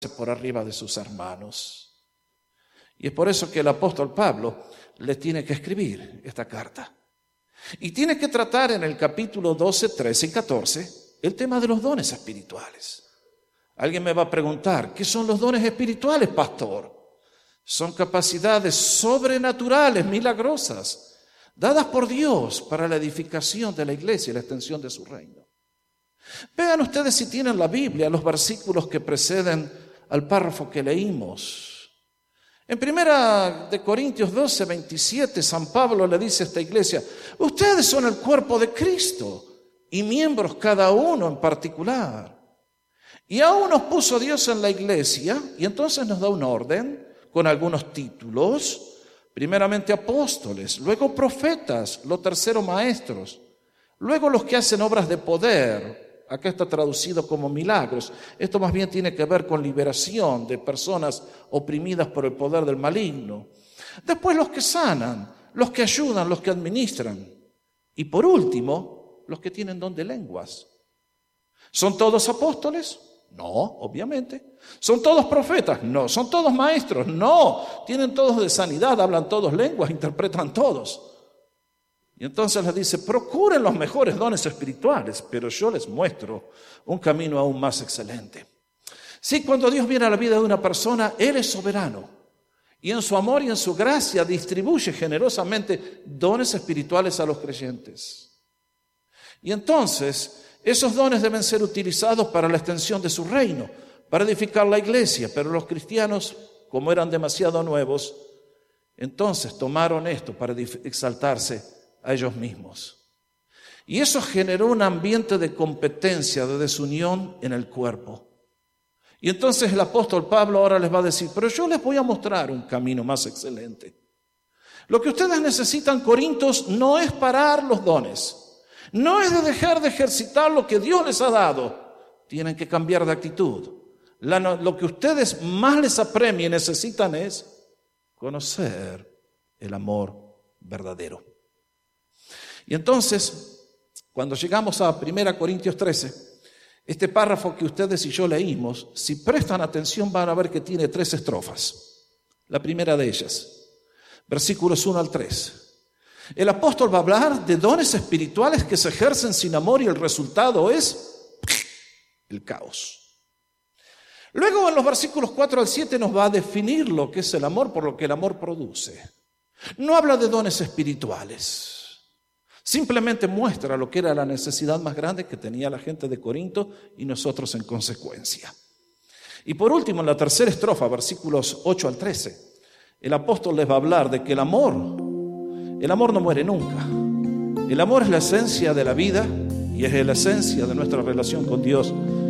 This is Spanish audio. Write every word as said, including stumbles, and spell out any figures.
por arriba de sus hermanos. Y es por eso que el apóstol Pablo le tiene que escribir esta carta. Y tiene que tratar en el capítulo doce, trece y catorce el tema de los dones espirituales. Alguien me va a preguntar, ¿qué son los dones espirituales, pastor? Son capacidades sobrenaturales, milagrosas, dadas por Dios para la edificación de la iglesia y la extensión de su reino. Vean ustedes, si tienen la Biblia, los versículos que preceden al párrafo que leímos. En primera de Corintios doce, veintisiete, San Pablo le dice a esta iglesia: ustedes son el cuerpo de Cristo y miembros cada uno en particular. Y aún nos puso Dios en la iglesia, y entonces nos da un orden con algunos títulos. Primeramente apóstoles, luego profetas, lo tercero maestros, luego los que hacen obras de poder. Acá está traducido como milagros. Esto más bien tiene que ver con liberación de personas oprimidas por el poder del maligno. Después los que sanan, los que ayudan, los que administran. Y por último, los que tienen don de lenguas. ¿Son todos apóstoles? No, obviamente. ¿Son todos profetas? No. ¿Son todos maestros? No. ¿Tienen todos de sanidad? ¿Hablan todos lenguas? ¿Interpretan todos? Y entonces les dice: procuren los mejores dones espirituales, pero yo les muestro un camino aún más excelente. Sí, cuando Dios viene a la vida de una persona, Él es soberano. Y en su amor y en su gracia distribuye generosamente dones espirituales a los creyentes. Y entonces esos dones deben ser utilizados para la extensión de su reino, para edificar la iglesia. Pero los cristianos, como eran demasiado nuevos, entonces tomaron esto para exaltarse a ellos mismos. Y eso generó un ambiente de competencia, de desunión en el cuerpo. Y entonces el apóstol Pablo ahora les va a decir: pero yo les voy a mostrar un camino más excelente. Lo que ustedes necesitan, Corintios, no es parar los dones. No es de dejar de ejercitar lo que Dios les ha dado. Tienen que cambiar de actitud. La, lo que ustedes más les apremia y necesitan es conocer el amor verdadero. Y entonces, cuando llegamos a primera Corintios trece, este párrafo que ustedes y yo leímos, si prestan atención van a ver que tiene tres estrofas. La primera de ellas, versículos uno al tres. El apóstol va a hablar de dones espirituales que se ejercen sin amor y el resultado es el caos. Luego en los versículos cuatro al siete nos va a definir lo que es el amor, por lo que el amor produce. No habla de dones espirituales. Simplemente muestra lo que era la necesidad más grande que tenía la gente de Corinto y nosotros en consecuencia. Y por último, en la tercera estrofa, versículos ocho al trece, el apóstol les va a hablar de que el amor, el amor no muere nunca. El amor es la esencia de la vida y es la esencia de nuestra relación con Dios